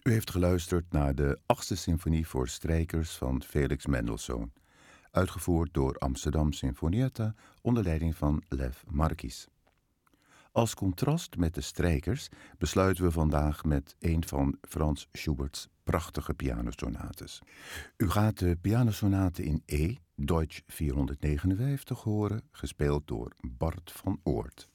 U heeft geluisterd naar de 8e symfonie voor strijkers van Felix Mendelssohn, uitgevoerd door Amsterdam Sinfonietta onder leiding van Lev Marquis. Als contrast met de strijkers besluiten we vandaag met een van Franz Schubert's prachtige pianosonates. U gaat de pianosonate in E, Deutsch 459, horen, gespeeld door Bart van Oort.